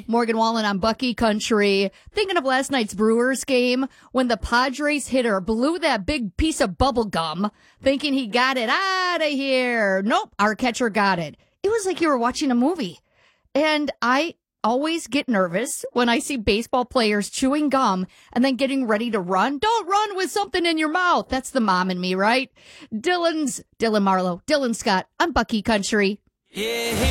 Morgan Wallen on Bucky Country. Thinking of last night's Brewers game when the Padres hitter blew that big piece of bubble gum thinking he got it out of here. Nope, our catcher got it. It was like you were watching a movie. And I always get nervous when I see baseball players chewing gum and then getting ready to run. Don't run with something in your mouth. That's the mom in me, right? Dylan Marlowe, Dylan Scott on Bucky Country. Yeah.